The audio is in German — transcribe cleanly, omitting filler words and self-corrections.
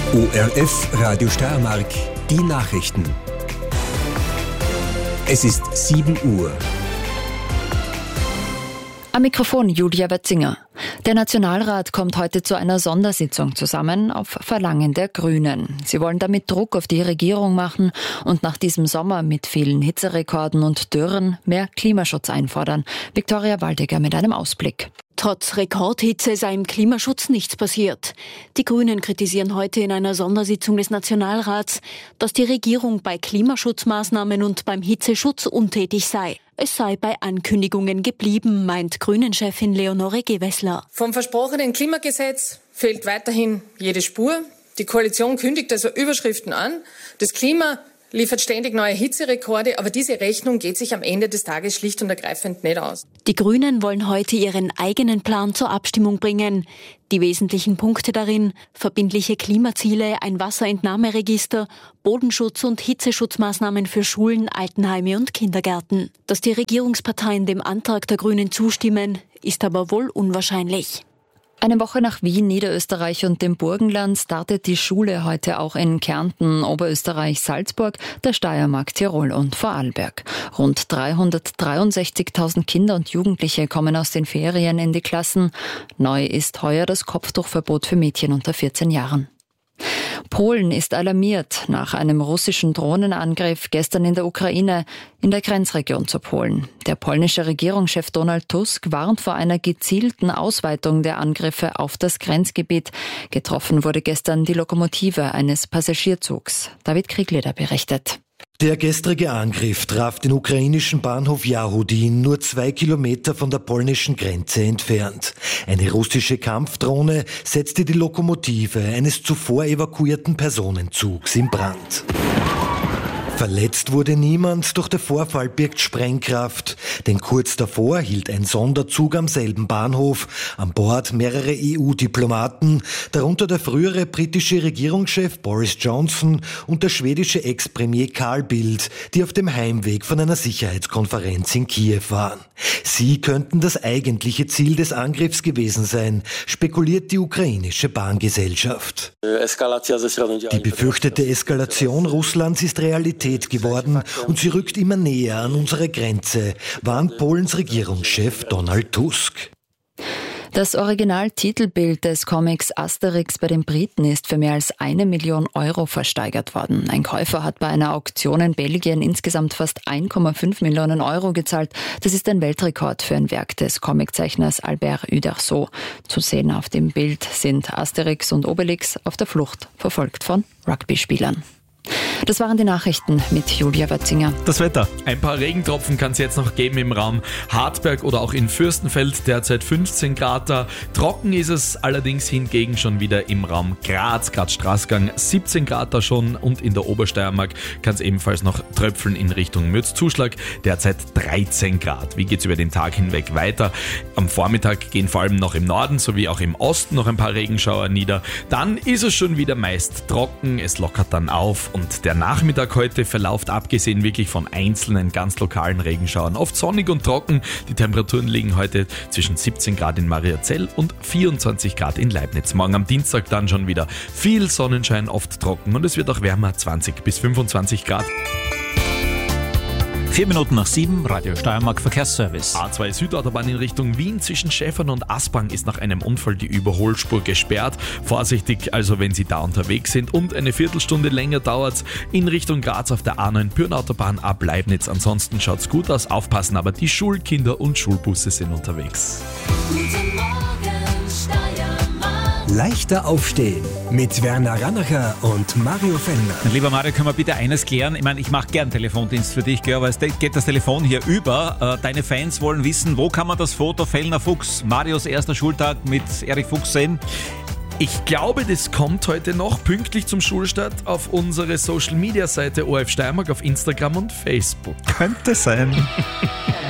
ORF Radio Steiermark, die Nachrichten. Es ist 7 Uhr. Am Mikrofon Julia Wetzinger. Der Nationalrat kommt heute zu einer Sondersitzung zusammen auf Verlangen der Grünen. Sie wollen damit Druck auf die Regierung machen und nach diesem Sommer mit vielen Hitzerekorden und Dürren mehr Klimaschutz einfordern. Viktoria Waldecker mit einem Ausblick. Trotz Rekordhitze sei im Klimaschutz nichts passiert. Die Grünen kritisieren heute in einer Sondersitzung des Nationalrats, dass die Regierung bei Klimaschutzmaßnahmen und beim Hitzeschutz untätig sei. Es sei bei Ankündigungen geblieben, meint Grünen-Chefin Leonore Gewessler. Vom versprochenen Klimagesetz fehlt weiterhin jede Spur. Die Koalition kündigt also Überschriften an. Das Klima liefert ständig neue Hitzerekorde, aber diese Rechnung geht sich am Ende des Tages schlicht und ergreifend nicht aus. Die Grünen wollen heute ihren eigenen Plan zur Abstimmung bringen. Die wesentlichen Punkte darin: verbindliche Klimaziele, ein Wasserentnahmeregister, Bodenschutz und Hitzeschutzmaßnahmen für Schulen, Altenheime und Kindergärten. Dass die Regierungsparteien dem Antrag der Grünen zustimmen, ist aber wohl unwahrscheinlich. Eine Woche nach Wien, Niederösterreich und dem Burgenland startet die Schule heute auch in Kärnten, Oberösterreich, Salzburg, der Steiermark, Tirol und Vorarlberg. Rund 363.000 Kinder und Jugendliche kommen aus den Ferien in die Klassen. Neu ist heuer das Kopftuchverbot für Mädchen unter 14 Jahren. Polen ist alarmiert nach einem russischen Drohnenangriff gestern in der Ukraine, in der Grenzregion zu Polen. Der polnische Regierungschef Donald Tusk warnt vor einer gezielten Ausweitung der Angriffe auf das Grenzgebiet. Getroffen wurde gestern die Lokomotive eines Passagierzugs. David Kriegleder berichtet. Der gestrige Angriff traf den ukrainischen Bahnhof Yahudin, nur 2 Kilometer von der polnischen Grenze entfernt. Eine russische Kampfdrohne setzte die Lokomotive eines zuvor evakuierten Personenzugs in Brand. Verletzt wurde niemand, doch der Vorfall birgt Sprengkraft. Denn kurz davor hielt ein Sonderzug am selben Bahnhof. An Bord mehrere EU-Diplomaten, darunter der frühere britische Regierungschef Boris Johnson und der schwedische Ex-Premier Carl Bildt, die auf dem Heimweg von einer Sicherheitskonferenz in Kiew waren. Sie könnten das eigentliche Ziel des Angriffs gewesen sein, spekuliert die ukrainische Bahngesellschaft. Die befürchtete Eskalation Russlands ist Realität geworden und sie rückt immer näher an unsere Grenze, warnt Polens Regierungschef Donald Tusk. Das Originaltitelbild des Comics Asterix bei den Briten ist für mehr als 1 Million Euro versteigert worden. Ein Käufer hat bei einer Auktion in Belgien insgesamt fast 1,5 Millionen Euro gezahlt. Das ist ein Weltrekord für ein Werk des Comiczeichners Albert Uderzo. Zu sehen auf dem Bild sind Asterix und Obelix auf der Flucht, verfolgt von Rugby-Spielern. Das waren die Nachrichten mit Julia Wetzinger. Das Wetter. Ein paar Regentropfen kann es jetzt noch geben im Raum Hartberg oder auch in Fürstenfeld. Derzeit 15 Grad da. Trocken ist es allerdings hingegen schon wieder im Raum Graz. Graz-Straßgang 17 Grad da schon und in der Obersteiermark kann es ebenfalls noch tröpfeln in Richtung Mürzzuschlag. Derzeit 13 Grad. Wie geht es über den Tag hinweg weiter? Am Vormittag gehen vor allem noch im Norden sowie auch im Osten noch ein paar Regenschauer nieder. Dann ist es schon wieder meist trocken. Es lockert dann auf und der Nachmittag heute verläuft abgesehen wirklich von einzelnen ganz lokalen Regenschauern oft sonnig und trocken. Die Temperaturen liegen heute zwischen 17 Grad in Mariazell und 24 Grad in Leibniz. Morgen am Dienstag dann schon wieder viel Sonnenschein, oft trocken und es wird auch wärmer, 20 bis 25 Grad. 4 Minuten nach 7, Radio Steiermark Verkehrsservice. A2 Südautobahn in Richtung Wien zwischen Schäfern und Aspang ist nach einem Unfall die Überholspur gesperrt. Vorsichtig also, wenn Sie da unterwegs sind und eine Viertelstunde länger dauert's in Richtung Graz auf der A9 Pyrnautobahn ab Leibniz. Ansonsten schaut's gut aus, aufpassen, aber die Schulkinder und Schulbusse sind unterwegs. Guten Morgen, Steiermark. Leichter aufstehen mit Werner Rannacher und Mario Fellner. Lieber Mario, können wir bitte eines klären? Ich meine, ich mache gern Telefondienst für dich, gell, aber es geht das Telefon hier über. Deine Fans wollen wissen, wo kann man das Foto Fellner Fuchs, Marios erster Schultag mit Erich Fuchs sehen? Ich glaube, das kommt heute noch pünktlich zum Schulstart auf unsere Social-Media-Seite ORF Steiermark auf Instagram und Facebook. Könnte sein.